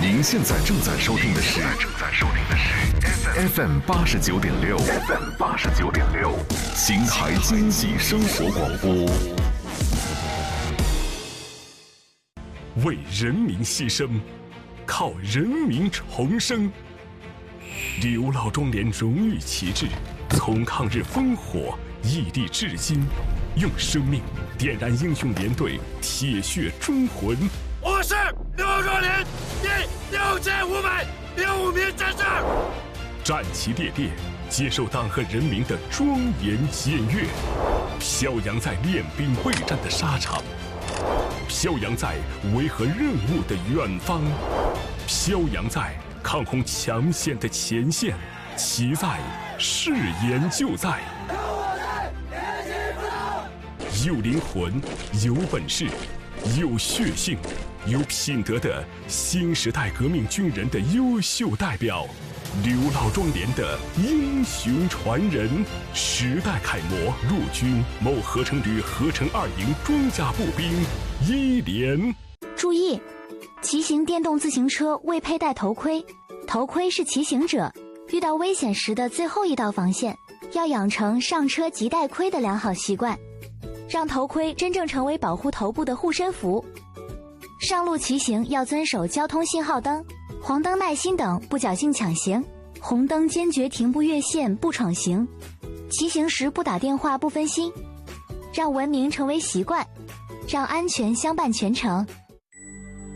您现在正在收听的是 FM 89.6， 秦台经济生活广播。 为人民牺牲，靠人民重生。刘老庄连荣誉旗帜，从抗日烽火屹立至今，用生命点燃英雄连队铁血忠魂。 我是刘老庄连第6565名战士， 战旗猎猎，接受党和人民的庄严检阅，飘扬在练兵备战的沙场，飘扬在维和任务的远方，飘扬在抗洪抢险的前线，其在誓言就在。有灵魂，有本事，有血性，有品德的新时代革命军人的优秀代表，刘老庄连的英雄传人，时代楷模，陆军某合成旅合成2营装甲步兵1连。 注意，骑行电动自行车未佩戴头盔，头盔是骑行者遇到危险时的最后一道防线，要养成上车即戴盔的良好习惯，让头盔真正成为保护头部的护身符。上路骑行要遵守交通信号灯、黄灯耐心等，不侥幸抢行；红灯坚决停步越线，不闯行。骑行时不打电话，不分心，让文明成为习惯，让安全相伴全程。